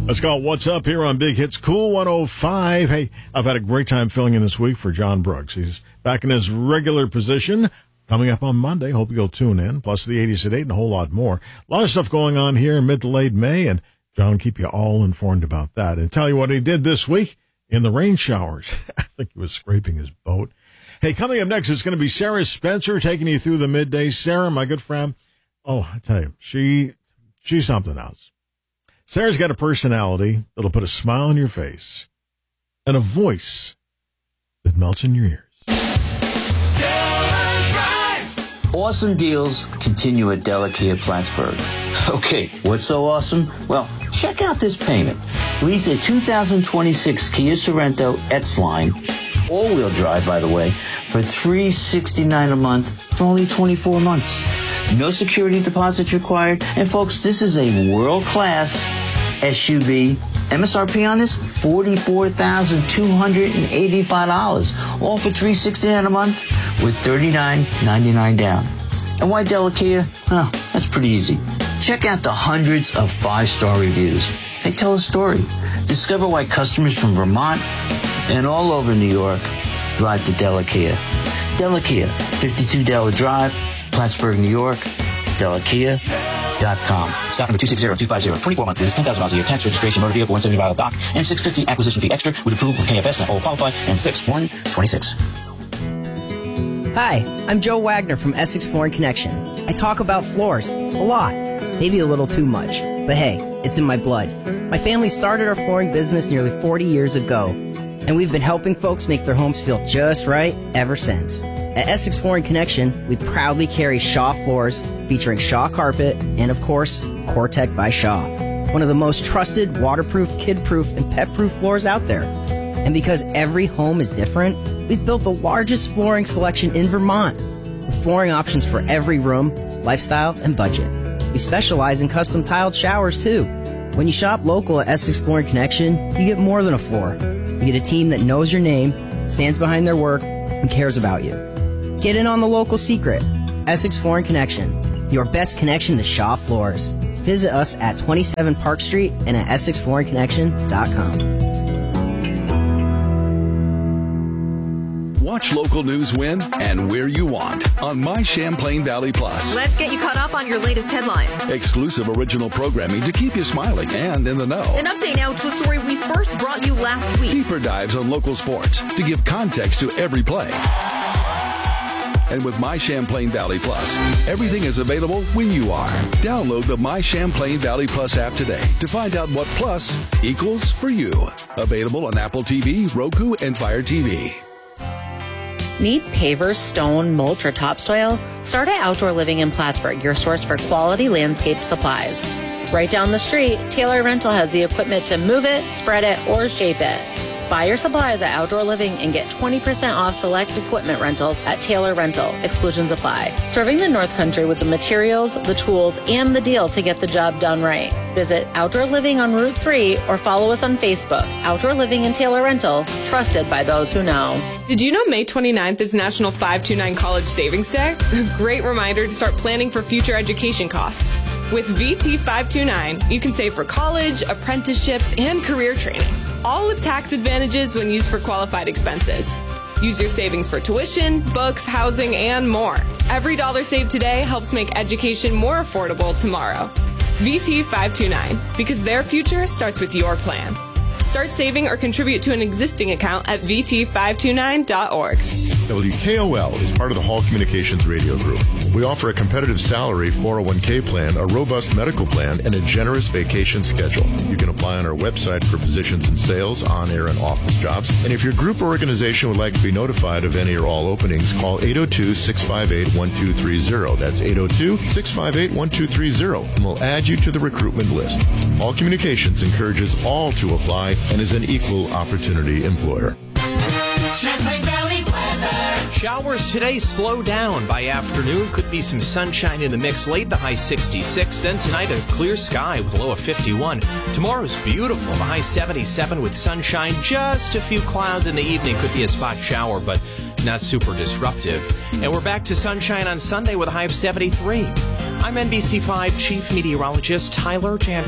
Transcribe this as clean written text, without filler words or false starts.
Let's call What's Up here on Big Hits Cool 105. Hey, I've had a great time filling in this week for John Brooks. He's back in his regular position coming up on Monday. Hope you'll tune in. Plus the 80s at 8 and a whole lot more. A lot of stuff going on here in mid to late May, and John will keep you all informed about that. And tell you what he did this week in the rain showers. I think he was scraping his boat. Hey, coming up next is going to be Sarah Spencer taking you through the midday. Sarah, my good friend. Oh, I tell you, she's something else. Sarah's got a personality that'll put a smile on your face and a voice that melts in your ears. Awesome deals continue at Della Kia Plattsburgh. Okay, what's so awesome? Well, check out this payment. Lease a 2026 Kia Sorento X-Line, all-wheel drive, by the way, for $369 a month for only 24 months. No security deposits required. And folks, this is a world-class SUV. MSRP on this, $44,285. All for $369 a month with $39.99 down. And why Della Kia? Well, that's pretty easy. Check out the hundreds of 5-star reviews. They tell a story. Discover why customers from Vermont and all over New York drive to Della Kia. Della Kia, 52 Della Drive, Plattsburgh, New York, DellaKia.com. Stock number 260250. 24 months lease, 10,000 miles a year. Tax registration, motor vehicle, $175 dock, and $650 acquisition fee extra with approval from KFS and all qualify, and 6/1/26. Hi, I'm Joe Wagner from Essex Flooring Connection. I talk about floors a lot, maybe a little too much, but hey, it's in my blood. My family started our flooring business nearly 40 years ago, and we've been helping folks make their homes feel just right ever since. At Essex Flooring Connection, we proudly carry Shaw floors featuring Shaw carpet and, of course, Core-Tec by Shaw, one of the most trusted waterproof, kid-proof, and pet-proof floors out there. And because every home is different, we've built the largest flooring selection in Vermont, with flooring options for every room, lifestyle, and budget. We specialize in custom tiled showers, too. When you shop local at Essex Flooring Connection, you get more than a floor. You get a team that knows your name, stands behind their work, and cares about you. Get in on the local secret. Essex Flooring Connection, your best connection to Shaw floors. Visit us at 27 Park Street and at EssexFlooringConnection.com. Watch local news when and where you want on My Champlain Valley Plus. Let's get you caught up on your latest headlines. Exclusive original programming to keep you smiling and in the know. An update now to a story we first brought you last week. Deeper dives on local sports to give context to every play. And with My Champlain Valley Plus, everything is available when you are. Download the My Champlain Valley Plus app today to find out what Plus equals for you. Available on Apple TV, Roku, and Fire TV. Need pavers, stone, mulch, or topsoil? Start at Outdoor Living in Plattsburgh, your source for quality landscape supplies. Right down the street, Taylor Rental has the equipment to move it, spread it, or shape it. Buy your supplies at Outdoor Living and get 20% off select equipment rentals at Taylor Rental. Exclusions apply. Serving the North Country with the materials, the tools, and the deal to get the job done right. Visit Outdoor Living on Route 3 or follow us on Facebook. Outdoor Living and Taylor Rental, trusted by those who know. Did you know May 29th is National 529 College Savings Day? A great reminder to start planning for future education costs. With VT 529, you can save for college, apprenticeships, and career training, all with tax advantages when used for qualified expenses. Use your savings for tuition, books, housing, and more. Every dollar saved today helps make education more affordable tomorrow. VT 529, because their future starts with your plan. Start saving or contribute to an existing account at VT529.org. WKOL is part of the Hall Communications Radio Group. We offer a competitive salary 401k plan, a robust medical plan, and a generous vacation schedule. You can apply on our website for positions in sales, on-air, and office jobs. And if your group or organization would like to be notified of any or all openings, call 802-658-1230. That's 802-658-1230, and we'll add you to the recruitment list. Hall Communications encourages all to apply and is an equal opportunity employer. Champlain Valley weather. Showers today slow down by afternoon. Could be some sunshine in the mix late, the high 66. Then tonight, a clear sky with a low of 51. Tomorrow's beautiful, the high 77 with sunshine. Just a few clouds in the evening. Could be a spot shower, but not super disruptive. And we're back to sunshine on Sunday with a high of 73. I'm NBC5 Chief Meteorologist Tyler Janko.